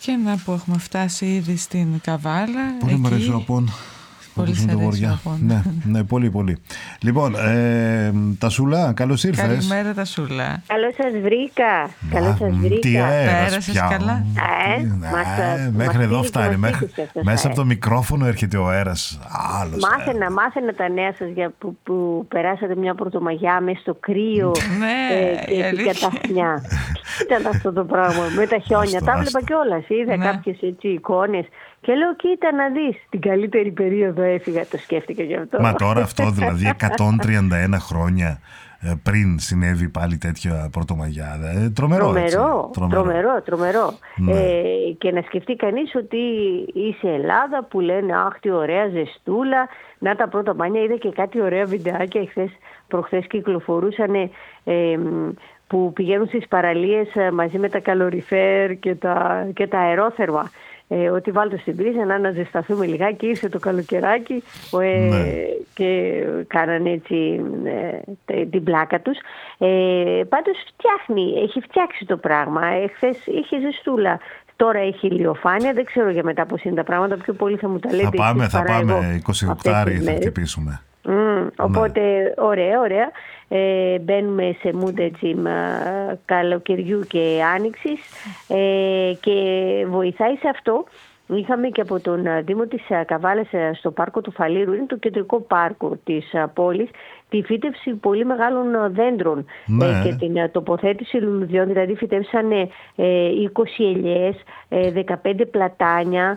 Και να που έχουμε φτάσει ήδη στην Καβάλα. Πολύ μου αρέσει ο Απών. Πολύ σ' αρέσει ο Απών. Ναι, πολύ, πολύ. Λοιπόν, Τασούλα, καλώς ήρθες. Καλημέρα, Τασούλα. Καλώς σας βρήκα. Τι αέρας πέρασες πια. καλά? Μέχρι εδώ φτάνει. Μέσα από το μικρόφωνο έρχεται ο αέρας. Μάθαινα τα νέα σας που περάσατε μια Πρωτομαγιά μες στο κρύο και την καταφνιά. Ήταν αυτό το πράγμα με τα χιόνια. Τα βλέπα κιόλας. Είδα κάποιες έτσι εικόνες. Και λέω, κοίτα να δεις, την καλύτερη περίοδο έφυγα, το σκέφτηκα γι' αυτό. Μα τώρα αυτό δηλαδή 131 χρόνια πριν συνέβη πάλι τέτοια Πρωτομαγιά. Τρομερό. Ναι. Και να σκεφτεί κανείς ότι είσαι Ελλάδα που λένε αχ τι ωραία ζεστούλα, να τα πρώτα μπάνια. Είδα και κάτι ωραία βιντεάκια προχθές κυκλοφορούσαν που πηγαίνουν στις παραλίες μαζί με τα καλοριφέρ και τα αερόθερμα. Ότι βάλτε στην πρίζα να αναζεσταθούμε λιγάκι, ήρθε το καλοκαιράκι και κάνανε έτσι την πλάκα τους. Πάντως έχει φτιάξει το πράγμα. Χθες είχε ζεστούλα, τώρα έχει ηλιοφάνεια, δεν ξέρω για μετά πώς είναι τα πράγματα, πιο πολύ θα μου τα λέτε. Θα πάμε 20 οκτάρι θα χτυπήσουμε. Οπότε ωραία. Μπαίνουμε σε mood έτσι καλοκαιριού και άνοιξης και βοηθάει σε αυτό. Είχαμε και από τον Δήμο της Καβάλας στο πάρκο του Φαλήρου, είναι το κεντρικό πάρκο της πόλης, τη φύτευση πολύ μεγάλων δέντρων και την τοποθέτηση λουλουδιών, δηλαδή φυτεύσαν 20 ελιές, 15 πλατάνια.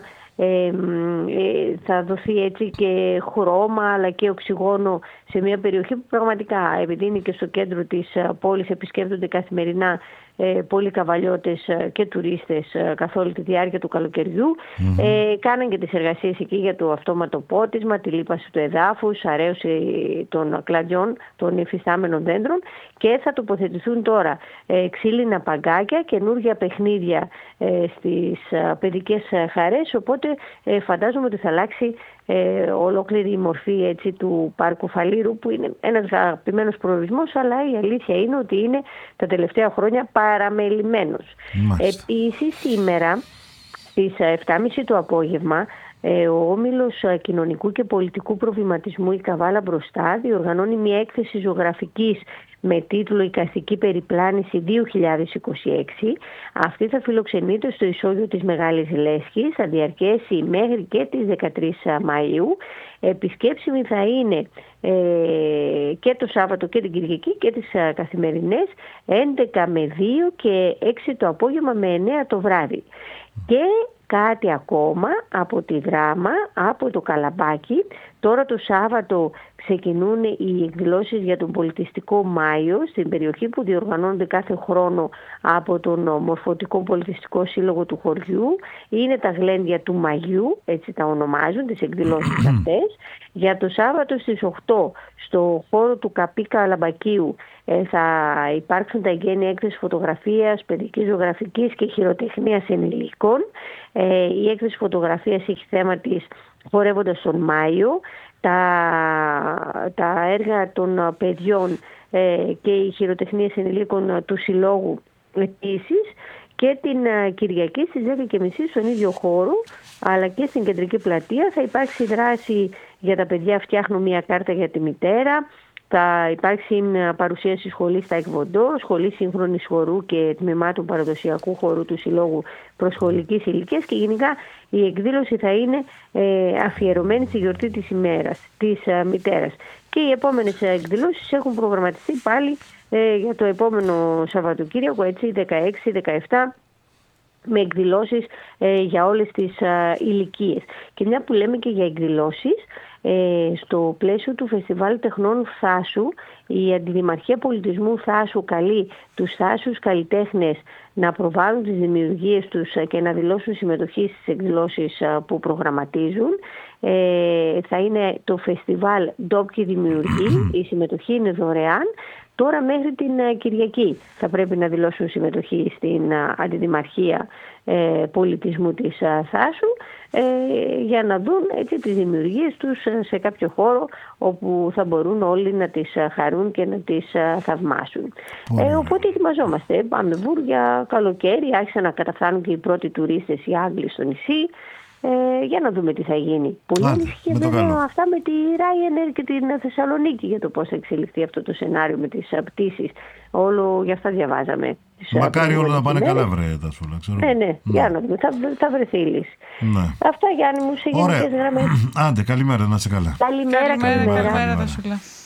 Θα δοθεί έτσι και χρώμα αλλά και οξυγόνο σε μια περιοχή που πραγματικά, επειδή είναι και στο κέντρο της πόλης, επισκέπτονται καθημερινά πολλοί καβαλιώτες και τουρίστες καθ' όλη τη διάρκεια του καλοκαιριού. Κάναν και τις εργασίες εκεί για το αυτόματο πότισμα, τη λίπαση του εδάφους, αρέωση των κλαντιών, των υφιστάμενων δέντρων, και θα τοποθετηθούν τώρα ξύλινα παγκάκια, καινούργια παιχνίδια στις παιδικές χαρές, οπότε φαντάζομαι ότι θα αλλάξει ολόκληρη η μορφή έτσι, του πάρκου Φαλήρου, που είναι ένας αγαπημένος προορισμός, αλλά η αλήθεια είναι ότι είναι τα τελευταία χρόνια παραμελημένος. Επίσης σήμερα στις 7.30 το απόγευμα ο Όμιλος Κοινωνικού και Πολιτικού Προβληματισμού «Η Καβάλα Μπροστά» διοργανώνει μια έκθεση ζωγραφικής με τίτλο «Η Καστική Περιπλάνηση 2026». Αυτή θα φιλοξενείται στο ισόγειο της Μεγάλης Λέσχης, θα διαρκέσει μέχρι και τις 13 Μαΐου. Επισκέψιμοι θα είναι και το Σάββατο και την Κυριακή και τις καθημερινές 11 με 2 και 6 το απόγευμα με 9 το βράδυ. Και κάτι ακόμα από τη Δράμα, από το Καλαμπάκι. Τώρα το Σάββατο ξεκινούν οι εκδηλώσεις για τον πολιτιστικό Μάιο στην περιοχή που διοργανώνονται κάθε χρόνο από τον Μορφωτικό Πολιτιστικό Σύλλογο του χωριού. Είναι τα γλέντια του Μαγιού, έτσι τα ονομάζουν, τις εκδηλώσεις αυτές. Για το Σάββατο στις 8 στο χώρο του Καπί Καλαμπακίου θα υπάρξουν τα εγγένεια έκθεση φωτογραφίας, παιδικής ζωγραφικής και χειροτεχνίας ενηλίκων. Η έκθεση φωτογραφίας έχει θέμα της χορεύοντας τον Μάιο, τα έργα των παιδιών και οι χειροτεχνίες ενηλίκων του Συλλόγου επίσης, και την Κυριακή στις 10.30 στον ίδιο χώρο αλλά και στην κεντρική πλατεία θα υπάρξει δράση για τα παιδιά «Φτιάχνω μια κάρτα για τη μητέρα». Θα υπάρξει παρουσίαση σχολής στα Εκβοντό, σχολή σύγχρονης χορού και τμήματων παραδοσιακού χορού του Συλλόγου προσχολικής ηλικίας, και γενικά η εκδήλωση θα είναι αφιερωμένη στη γιορτή της ημέρας, της μητέρας. Και οι επόμενες εκδηλώσεις έχουν προγραμματιστεί πάλι για το επόμενο Σαββατοκύριακο, έτσι 16-17, με εκδηλώσεις για όλες τις ηλικίες. Και μια που λέμε και για εκδηλώσεις, στο πλαίσιο του Φεστιβάλ Τεχνών Θάσου, η Αντιδημαρχία Πολιτισμού Θάσου καλεί τους Θάσους καλλιτέχνες να προβάλλουν τις δημιουργίες τους και να δηλώσουν συμμετοχή στις εκδηλώσεις που προγραμματίζουν. Θα είναι το Φεστιβάλ Ντόπιοι Δημιουργοί, η συμμετοχή είναι δωρεάν. Τώρα μέχρι την Κυριακή θα πρέπει να δηλώσουν συμμετοχή στην Αντιδημαρχία πολιτισμού της Θάσου, για να δουν έτσι τις δημιουργίες τους σε κάποιο χώρο όπου θα μπορούν όλοι να τις χαρούν και να τις θαυμάσουν. Οπότε ετοιμαζόμαστε. Πάμε για καλοκαίρι, άρχισαν να καταφθάνουν και οι πρώτοι τουρίστες οι Άγγλοι στο νησί. Για να δούμε τι θα γίνει. Πολύ ανησυχία βέβαια αυτά με τη Ryanair και την Θεσσαλονίκη για το πώς θα εξελιχθεί αυτό το σενάριο με τις πτήσεις. Όλο για αυτά διαβάζαμε. Μακάρι όλα να πάνε καλά, βρε Τασούλα. Ναι, για να δούμε. Θα βρεθεί λύση. Ναι. Αυτά, Γιάννη μου, σε γενικές γραμμές. Άντε, καλημέρα, να είσαι καλά. Καλημέρα. Καλημέρα, Τασούλα.